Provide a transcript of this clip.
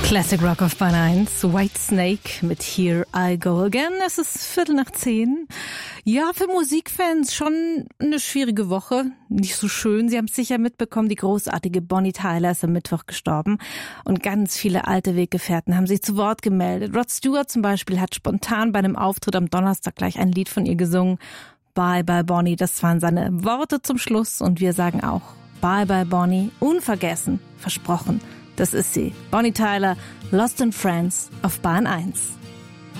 Classic Rock auf Bahn 1, Whitesnake mit Here I Go Again. Es ist 9:15. Ja, für Musikfans schon eine schwierige Woche. Nicht so schön. Sie haben es sicher mitbekommen, die großartige Bonnie Tyler ist am Mittwoch gestorben. Und ganz viele alte Weggefährten haben sich zu Wort gemeldet. Rod Stewart zum Beispiel hat spontan bei einem Auftritt am Donnerstag gleich ein Lied von ihr gesungen. Bye, bye, Bonnie. Das waren seine Worte zum Schluss. Und wir sagen auch Bye, bye, Bonnie. Unvergessen. Versprochen. Das ist sie. Bonnie Tyler, Lost in Friends auf Bahn 1.